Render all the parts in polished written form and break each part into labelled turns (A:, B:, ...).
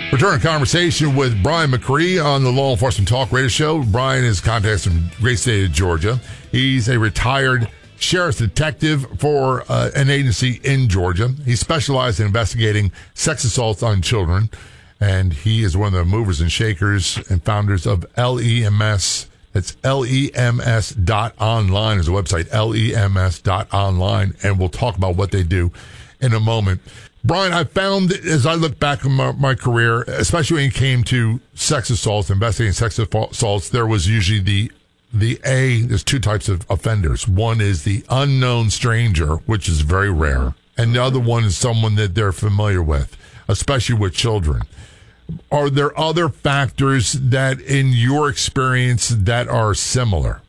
A: Return conversation with Brian McCree on the Law Enforcement Talk Radio Show. Brian is contacted from the great state of Georgia. He's a retired sheriff's detective for an agency in Georgia. He specialized in investigating sex assaults on children, and he is one of the movers and shakers and founders of LEMS. It's LEMS.online is the website, LEMS.online, and we'll talk about what they do in a moment. Brian, I found as I look back on my career, especially when it came to sex assaults, investigating sex assaults, there was usually there's two types of offenders. One is the unknown stranger, which is very rare, and the other one is someone that they're familiar with, especially with children. Are there other factors that, in your experience, that are similar?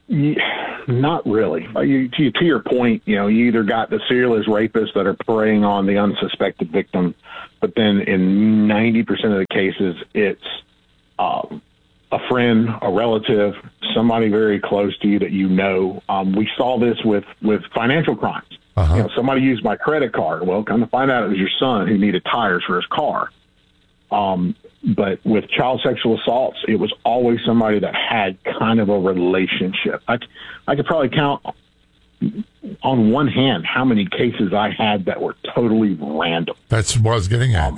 B: Not really. To your point, you either got the serialist rapists that are preying on the unsuspected victim, but then in 90% of the cases, it's a friend, a relative, somebody very close to you that you know. We saw this with financial crimes. Uh-huh. Somebody used my credit card. Well, come to find out it was your son who needed tires for his car. But with child sexual assaults, it was always somebody that had kind of a relationship. I could probably count on one hand how many cases I had that were totally random.
A: That's what I was getting at.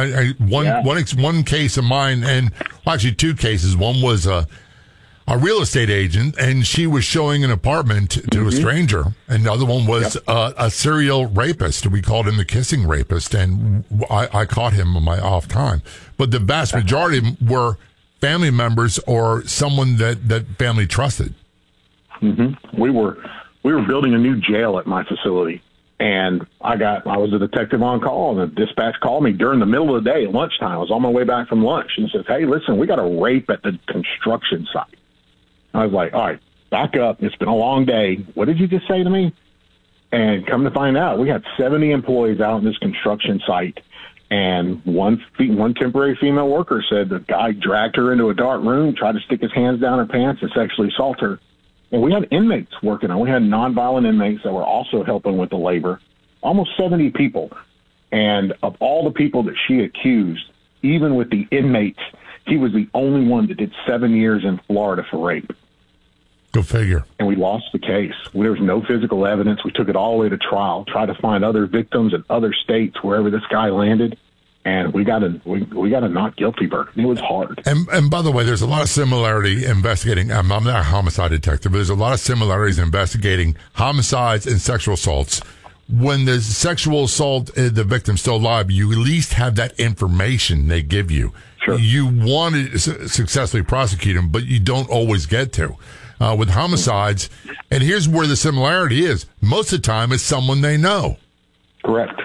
A: One case of mine, and actually two cases. One was a real estate agent, and she was showing an apartment to a stranger. And the other one was a serial rapist. We called him the kissing rapist, and I caught him on my off time. But the vast majority of them were family members or someone that family trusted.
B: Mm-hmm. We were building a new jail at my facility, and I was a detective on call, and the dispatch called me during the middle of the day at lunchtime. I was on my way back from lunch, and says, "Hey, listen, we got a rape at the construction site." I was like, all right, back up. It's been a long day. What did you just say to me? And come to find out, we had 70 employees out on this construction site, and one temporary female worker said the guy dragged her into a dark room, tried to stick his hands down her pants and sexually assault her. And we had inmates working on. We had nonviolent inmates that were also helping with the labor, almost 70 people. And of all the people that she accused, even with the inmates, he was the only one that did 7 years in Florida for rape.
A: Go figure.
B: And we lost the case. There was no physical evidence. We took it all the way to trial, tried to find other victims in other states wherever this guy landed, and we got a not guilty verdict. It was hard.
A: And by the way, there's a lot of similarity investigating. I'm not a homicide detective, but there's a lot of similarities in investigating homicides and sexual assaults. When the sexual assault, the victim's still alive, you at least have that information they give you.
B: Sure.
A: You want to successfully prosecute them, but you don't always get to. With homicides, and here's where the similarity is. Most of the time, it's someone they know.
B: Correct.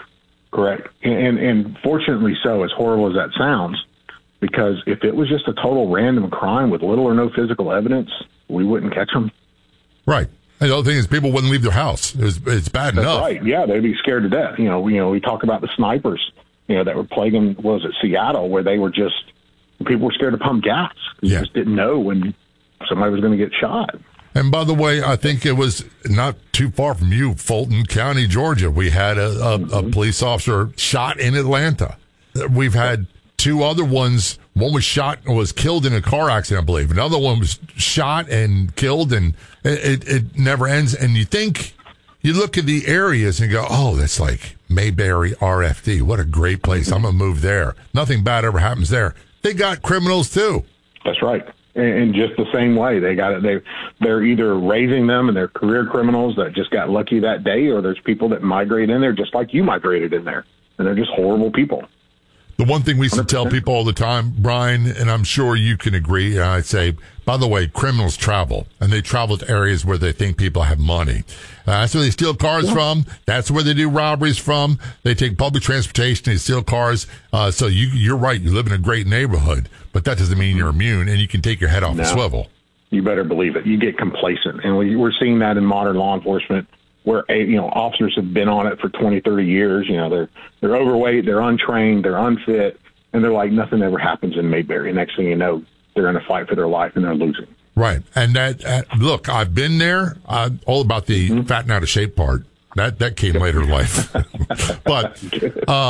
B: And fortunately so, as horrible as that sounds, because if it was just a total random crime with little or no physical evidence, we wouldn't catch them.
A: Right. And the other thing is people wouldn't leave their house. It's bad
B: That's
A: enough.
B: Right. Yeah, they'd be scared to death. We talk about the snipers, that were plaguing, Seattle, where people were scared to pump gas. You just didn't know when somebody was going to get shot.
A: And by the way, I think it was not too far from you, Fulton County, Georgia. We had a police officer shot in Atlanta. We've had two other ones. One was killed in a car accident, I believe. Another one was shot and killed, and it never ends. And you look at the areas and go, oh, that's like Mayberry, RFD. What a great place. I'm going to move there. Nothing bad ever happens there. They got criminals too.
B: That's right. In just the same way, they're either raising them and they're career criminals that just got lucky that day, or there's people that migrate in there just like you migrated in there, and they're just horrible people.
A: The one thing we used to tell people all the time, Brian, and I'm sure you can agree, and I'd say, by the way, criminals travel, and they travel to areas where they think people have money. That's where they steal cars from. That's where they do robberies from. They take public transportation. They steal cars. So you're right. You live in a great neighborhood, but that doesn't mean you're immune, and you can take your head off the swivel.
B: You better believe it. You get complacent, and we're seeing that in modern law enforcement, where officers have been on it for 20, 30 years. They're overweight, they're untrained, they're unfit, and they're like nothing ever happens in Mayberry. Next thing you know, they're in a fight for their life and they're losing.
A: Right, and look, I've been there. All about the fat and out of shape part. That came later in life, but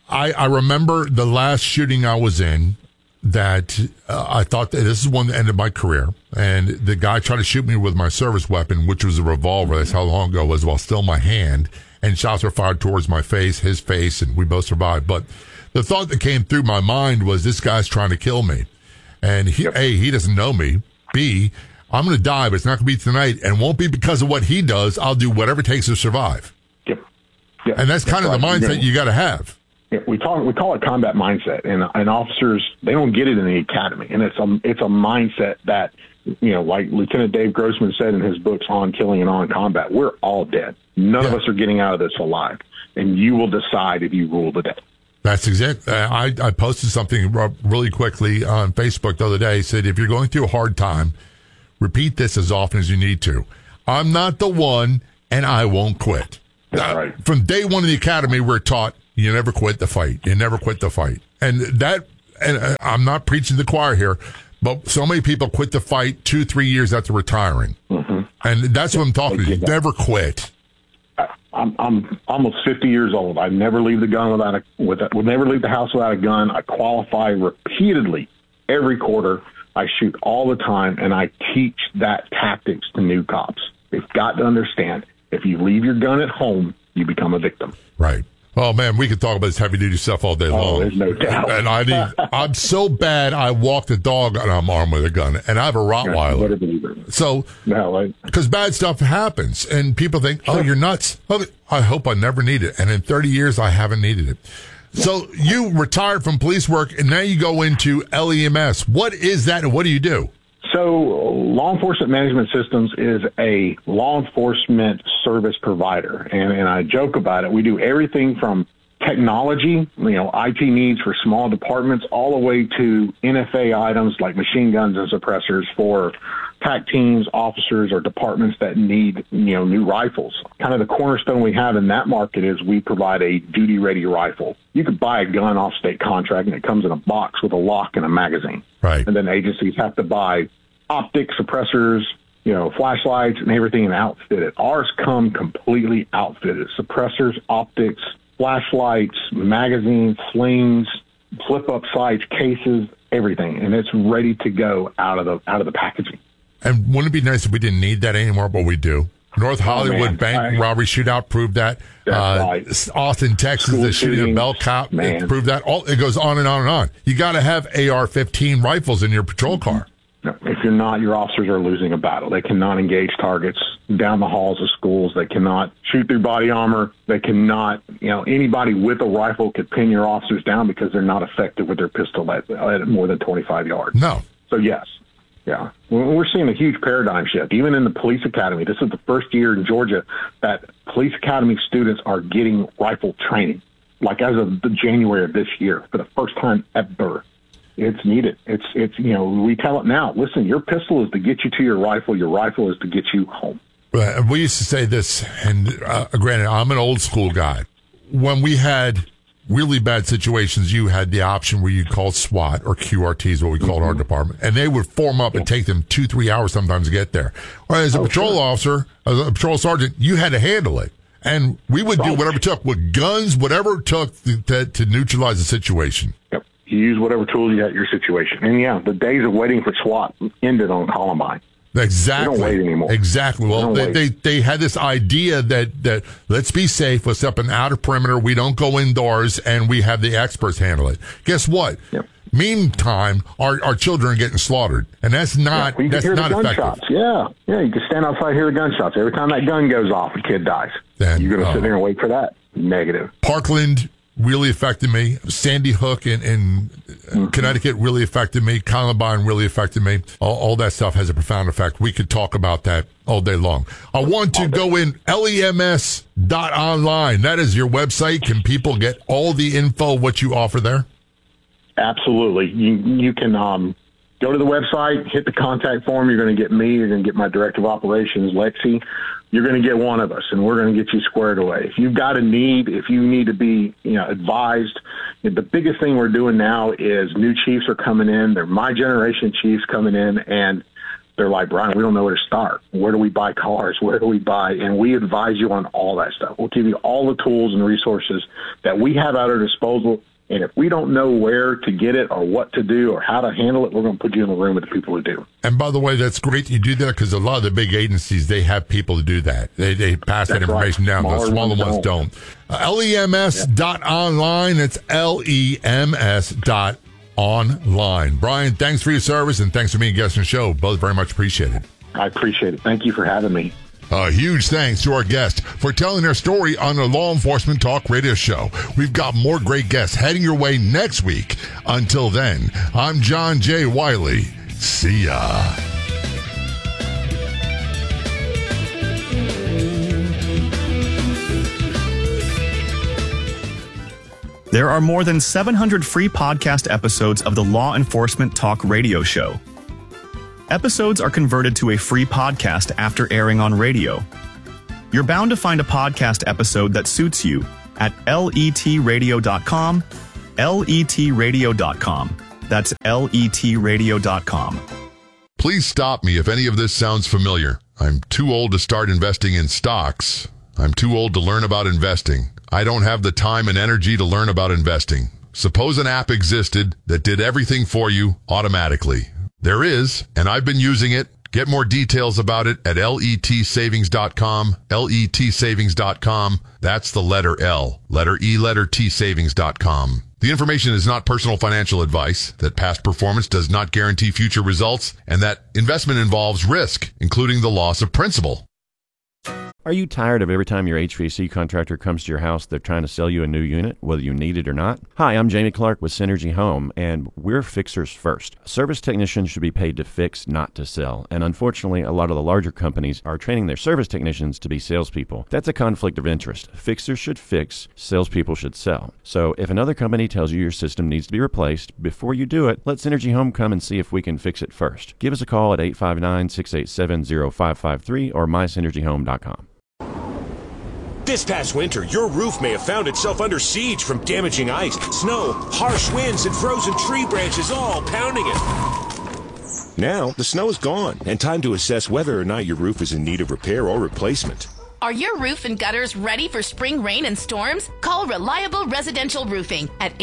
A: I remember the last shooting I was in that I thought that this is one that ended my career. And the guy tried to shoot me with my service weapon, which was a revolver. That's how long ago it was, while still in my hand. And shots were fired towards my face, his face, and we both survived. But the thought that came through my mind was, this guy's trying to kill me. And he doesn't know me. B, I'm going to die, but it's not going to be tonight, and won't be because of what he does. I'll do whatever it takes to survive.
B: Yep.
A: And that's kind of the mindset you got to have.
B: Yeah, we call it combat mindset, and officers, they don't get it in the academy, and it's a mindset that, like Lieutenant Dave Grossman said in his books On Killing and On Combat, we're all dead. None of us are getting out of this alive, and you will decide if you rule the day.
A: That's exactly. I posted something really quickly on Facebook the other day. Said, if you're going through a hard time, repeat this as often as you need to. I'm not the one, and I won't quit.
B: That's right.
A: From day one in the academy, we're taught you never quit the fight. You never quit the fight. And I'm not preaching to the choir here, but so many people quit the fight 2-3 years after retiring. Mm-hmm. And that's what I'm talking about. You never quit.
B: I'm almost 50 years old. I never leave the gun would never leave the house without a gun. I qualify repeatedly every quarter. I shoot all the time, and I teach that tactics to new cops. They've got to understand, if you leave your gun at home, you become a victim.
A: Right. Oh, man, we could talk about this heavy-duty stuff all day long.
B: Oh, there's no doubt.
A: And I'm so bad, I walk the dog and I'm armed with a gun. And I have a Rottweiler. So, because bad stuff happens. And people think, oh, you're nuts. Oh, I hope I never need it. And in 30 years, I haven't needed it. So you retired from police work, and now you go into LEMS. What is that, and what do you do?
B: So Law Enforcement Management Systems is a law enforcement service provider, and I joke about it. We do everything from technology, IT needs for small departments, all the way to NFA items like machine guns and suppressors for TAC teams, officers, or departments that need, new rifles. Kind of the cornerstone we have in that market is we provide a duty-ready rifle. You could buy a gun off state contract, and it comes in a box with a lock and a magazine.
A: Right.
B: And then agencies have to buy optics, suppressors, flashlights, and everything, and outfit it. Ours come completely outfitted. Suppressors, optics, flashlights, magazines, slings, flip-up sights, cases, everything, and it's ready to go out of the packaging.
A: And wouldn't it be nice if we didn't need that anymore, but we do? North Hollywood bank robbery shootout proved that.
B: Right.
A: Austin, Texas, the shooting of Bell Cop proved that. It goes on and on and on. You got to have AR-15 rifles in your patrol car.
B: No, if you're not, your officers are losing a battle. They cannot engage targets down the halls of schools. They cannot shoot through body armor. They cannot, anybody with a rifle could pin your officers down because they're not effective with their pistol at more than 25 yards.
A: No.
B: So, yes. Yeah. We're seeing a huge paradigm shift. Even in the police academy, this is the first year in Georgia that police academy students are getting rifle training, like as of the January of this year, for the first time ever. It's needed. It's we tell it now. Listen, your pistol is to get you to your rifle. Your rifle is to get you home.
A: We used to say this, and granted, I'm an old school guy. When we had really bad situations, you had the option where you called SWAT or QRT is what we called our department, and they would form up and take them 2-3 hours sometimes to get there. Or as a patrol officer, as a patrol sergeant, you had to handle it. And we would do whatever it took with guns, whatever it took to neutralize the situation.
B: Yep. You use whatever tools you had at your situation. And, the days of waiting for SWAT ended on Columbine.
A: Exactly.
B: They don't wait anymore.
A: Exactly. Well, they had this idea that let's be safe, let's set up an outer perimeter, we don't go indoors, and we have the experts handle it. Guess what?
B: Yep.
A: Meantime, our children are getting slaughtered, and that's not
B: that's not effective.
A: Gunshots.
B: Yeah, you can stand outside and hear the gunshots. Every time that gun goes off, a kid dies. Then, you're going to sit there and wait for that. Negative.
A: Parkland really affected me. Sandy Hook in Connecticut really affected me. Columbine really affected me. All that stuff has a profound effect. We could talk about that all day long. I want to go in LEMS.online. That is your website. Can people get all the info, what you offer there?
B: Absolutely. You can go to the website, hit the contact form. You're going to get me. You're going to get my director of operations, Lexi. You're going to get one of us, and we're going to get you squared away. If you've got a need, if you need to be advised, the biggest thing we're doing now is new chiefs are coming in. They're my generation chiefs coming in, and they're like, Brian, we don't know where to start. Where do we buy cars? Where do we buy? And we advise you on all that stuff. We'll give you all the tools and resources that we have at our disposal. And if we don't know where to get it or what to do or how to handle it, we're going to put you in the room with the people who do.
A: And by the way, that's great you do that, because a lot of the big agencies, they have people to do that. They pass that information down. The smaller ones don't. LEMS.online. It's LEMS.online. Brian, thanks for your service, and thanks for being a guest on the show. Both very much appreciated.
B: I appreciate it. Thank you for having me.
A: A huge thanks to our guest for telling their story on the Law Enforcement Talk Radio Show. We've got more great guests heading your way next week. Until then, I'm John J. Wiley. See ya.
C: There are more than 700 free podcast episodes of the Law Enforcement Talk Radio Show. Episodes are converted to a free podcast after airing on radio. You're bound to find a podcast episode that suits you at letradio.com, letradio.com. That's letradio.com.
A: Please stop me if any of this sounds familiar. I'm too old to start investing in stocks. I'm too old to learn about investing. I don't have the time and energy to learn about investing. Suppose an app existed that did everything for you automatically. There is, and I've been using it. Get more details about it at letsavings.com, letsavings.com. That's the letter L, letter E, letter T, savings.com. The information is not personal financial advice, that past performance does not guarantee future results, and that investment involves risk, including the loss of principal.
D: Are you tired of every time your HVAC contractor comes to your house, they're trying to sell you a new unit, whether you need it or not? Hi, I'm Jamie Clark with Synergy Home, and we're fixers first. Service technicians should be paid to fix, not to sell. And unfortunately, a lot of the larger companies are training their service technicians to be salespeople. That's a conflict of interest. Fixers should fix, salespeople should sell. So if another company tells you your system needs to be replaced, before you do it, let Synergy Home come and see if we can fix it first. Give us a call at 859-687-0553 or mysynergyhome.com.
E: This past winter, your roof may have found itself under siege from damaging ice, snow, harsh winds, and frozen tree branches all pounding it. Now, the snow is gone, and time to assess whether or not your roof is in need of repair or replacement.
F: Are your roof and gutters ready for spring rain and storms? Call Reliable Residential Roofing at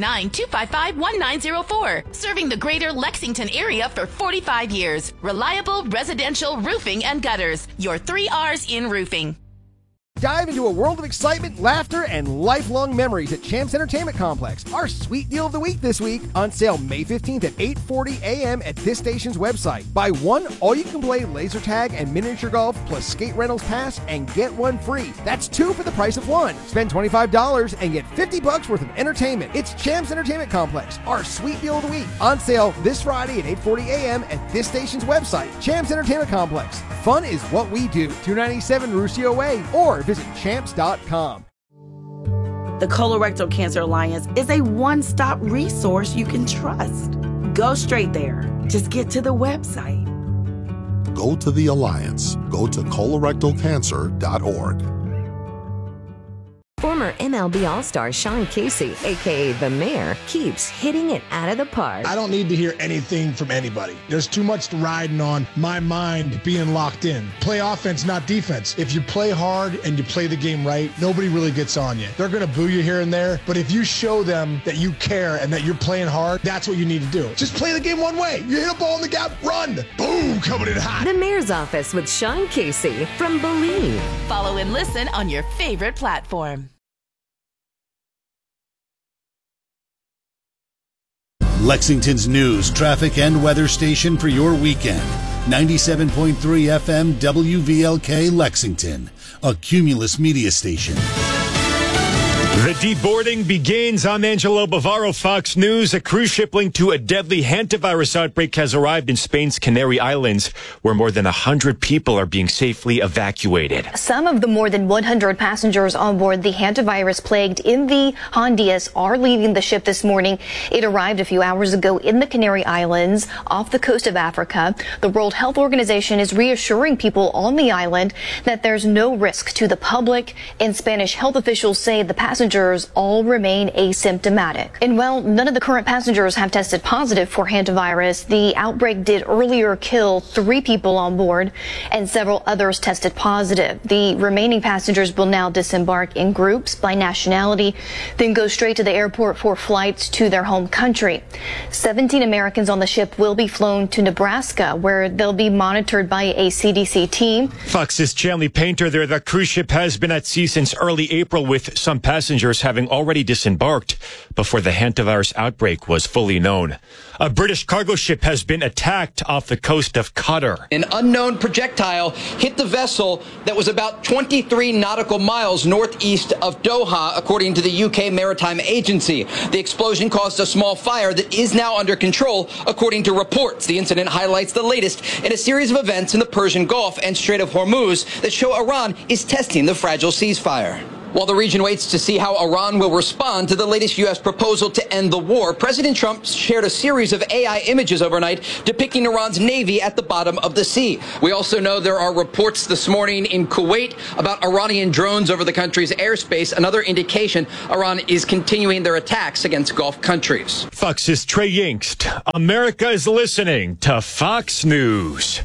F: 859-255-1904. Serving the greater Lexington area for 45 years. Reliable Residential Roofing and Gutters. Your 3 R's in roofing.
G: Dive into a world of excitement, laughter, and lifelong memories at Champs Entertainment Complex. Our sweet deal of the week this week, on sale May 15th at 8:40 a.m. at this station's website. Buy one all-you-can-play laser tag and miniature golf plus skate rentals pass and get one free. That's 2 for the price of 1. Spend $25 and get $50 worth of entertainment. It's Champs Entertainment Complex. Our sweet deal of the week, on sale this Friday at 8:40 a.m. at this station's website. Champs Entertainment Complex. Fun is what we do. 297 Ruscio Way, or visit champs.com.
H: The Colorectal Cancer Alliance is a one-stop resource you can trust. Go straight there. Just get to the website.
I: Go to the Alliance. Go to colorectalcancer.org.
J: Former MLB All-Star Sean Casey, a.k.a. The Mayor, keeps hitting it out of the park.
K: I don't need to hear anything from anybody. There's too much riding on my mind being locked in. Play offense, not defense. If you play hard and you play the game right, nobody really gets on you. They're going to boo you here and there, but if you show them that you care and that you're playing hard, that's what you need to do. Just play the game one way. You hit a ball in the gap, run. Boom, coming in hot.
J: The Mayor's Office with Sean Casey from Believe.
F: Follow and listen on your favorite platform.
L: Lexington's news, traffic, and weather station for your weekend. 97.3 FM WVLK Lexington, a Cumulus media station.
M: The deboarding begins. I'm Angelo Bavaro, Fox News. A cruise ship linked to a deadly hantavirus outbreak has arrived in Spain's Canary Islands, where more than 100 people are being safely evacuated.
N: Some of the more than 100 passengers on board the hantavirus-plagued MV Hondias are leaving the ship this morning. It arrived a few hours ago in the Canary Islands off the coast of Africa. The World Health Organization is reassuring people on the island that there's no risk to the public, and Spanish health officials say the passengers passengers all remain asymptomatic. And while none of the current passengers have tested positive for hantavirus, the outbreak did earlier kill 3 people on board and several others tested positive. The remaining passengers will now disembark in groups by nationality, then go straight to the airport for flights to their home country. 17 Americans on the ship will be flown to Nebraska, where they'll be monitored by a CDC team.
M: Fox's Chanley Painter there. The cruise ship has been at sea since early April, with some passengers having already disembarked before the hantavirus outbreak was fully known. A British cargo ship has been attacked off the coast of Qatar.
O: An unknown projectile hit the vessel that was about 23 nautical miles northeast of Doha, according to the UK Maritime Agency. The explosion caused a small fire that is now under control, according to reports. The incident highlights the latest in a series of events in the Persian Gulf and Strait of Hormuz that show Iran is testing the fragile ceasefire. While the region waits to see how Iran will respond to the latest U.S. proposal to end the war, President Trump shared a series of AI images overnight depicting Iran's navy at the bottom of the sea. We also know there are reports this morning in Kuwait about Iranian drones over the country's airspace, another indication Iran is continuing their attacks against Gulf countries.
M: Fox's Trey Yingst. America is listening to Fox News.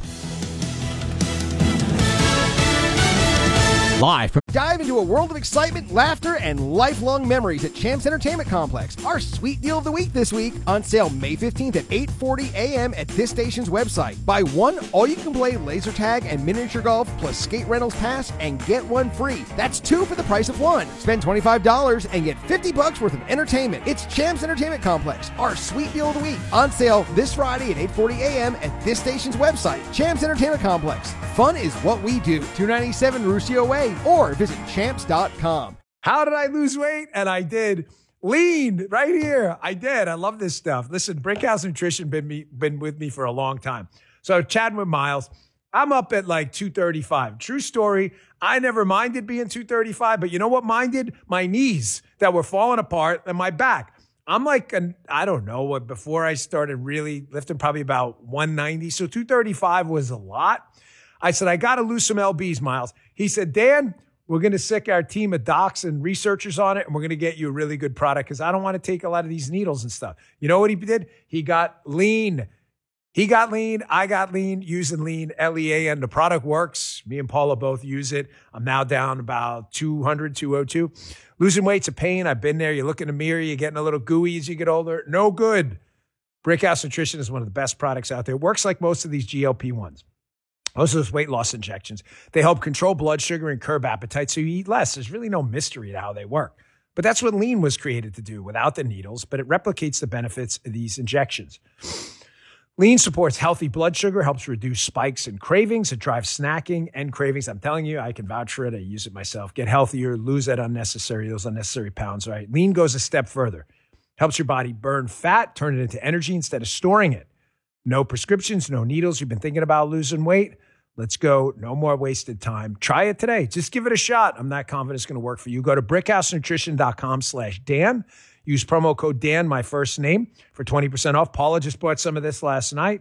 G: Live from dive into a world of excitement, laughter, and lifelong memories at Champs Entertainment Complex. Our sweet deal of the week this week, on sale May 15th at 8:40 a.m. at this station's website. Buy one all-you-can-play laser tag and miniature golf plus skate rentals pass and get one free. That's 2 for the price of 1. Spend $25 and get $50 worth of entertainment. It's Champs Entertainment Complex. Our sweet deal of the week, on sale this Friday at 8:40 a.m. at this station's website. Champs Entertainment Complex. Fun is what we do. 297 Ruscio Way, or visit champs.com.
P: How did I lose weight? And I did. Lean right here. I did. I love this stuff. Listen, Brickhouse Nutrition been with me for a long time. So chatting with Miles, I'm up at like 235. True story. I never minded being 235, but you know what minded? My knees that were falling apart and my back. I'm like, I don't know, before I started really lifting, probably about 190. So 235 was a lot. I said, I got to lose some LBs, Miles. He said, Dan, we're going to sick our team of docs and researchers on it, and we're going to get you a really good product because I don't want to take a lot of these needles and stuff. You know what he did? He got lean. He got lean. I got lean, using lean, LEAN. The product works. Me and Paula both use it. I'm now down about 200, 202. Losing weight's a pain. I've been there. You look in the mirror, you're getting a little gooey as you get older. No good. Brickhouse Nutrition is one of the best products out there. It works like most of these GLP-1s. Most of those weight loss injections, they help control blood sugar and curb appetite so you eat less. There's really no mystery to how they work. But that's what lean was created to do without the needles, but it replicates the benefits of these injections. Lean supports healthy blood sugar, helps reduce spikes and cravings. It drives snacking and cravings. I'm telling you, I can vouch for it. I use it myself. Get healthier, lose those unnecessary pounds, right? Lean goes a step further. Helps your body burn fat, turn it into energy instead of storing it. No prescriptions, no needles. You've been thinking about losing weight? Let's go. No more wasted time. Try it today. Just give it a shot. I'm not confident it's going to work for you. Go to brickhousenutrition.com/Dan. Use promo code Dan, my first name, for 20% off. Paula just bought some of this last night.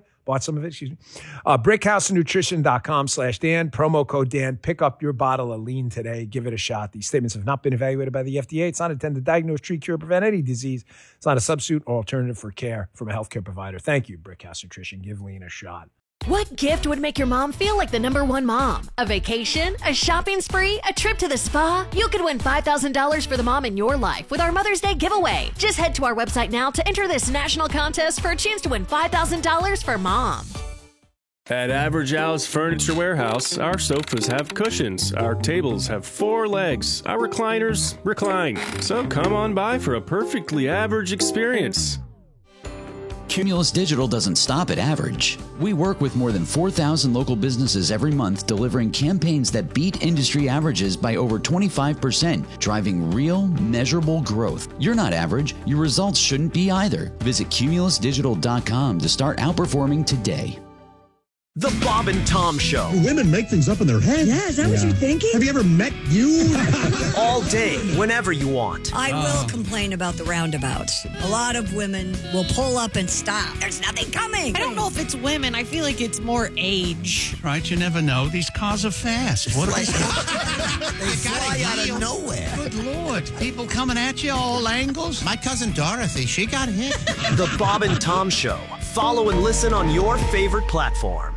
P: Brickhousenutrition.com/Dan. Promo code Dan. Pick up your bottle of lean today. Give it a shot. These statements have not been evaluated by the FDA. It's not intended to diagnose, treat, cure, prevent any disease. It's not a substitute or alternative for care from a healthcare provider. Thank you, Brickhouse Nutrition. Give lean a shot.
Q: What gift would make your mom feel like the #1 mom? A vacation? A shopping spree? A trip to the spa? You could win $5,000 for the mom in your life with our Mother's Day giveaway. Just head to our website now to enter this national contest for a chance to win $5,000 for mom.
R: At Average Al's Furniture Warehouse, our sofas have cushions, our tables have 4 legs, our recliners recline. So come on by for a perfectly average experience.
S: Cumulus Digital doesn't stop at average. We work with more than 4,000 local businesses every month, delivering campaigns that beat industry averages by over 25%, driving real, measurable growth. You're not average. Your results shouldn't be either. Visit cumulusdigital.com to start outperforming today.
T: The Bob and Tom Show.
U: Women make things up in their head.
V: Yeah, is that what you're thinking?
U: Have you ever met you?
T: All day, whenever you want.
V: I will complain about the roundabouts. A lot of women will pull up and stop. There's nothing coming.
W: I don't know if it's women. I feel like it's more age.
X: Right, you never know. These cars are fast. What
V: they fly out of nowhere.
X: Good Lord. People coming at you all angles. My cousin Dorothy, she got hit.
T: The Bob and Tom Show. Follow and listen on your favorite platform.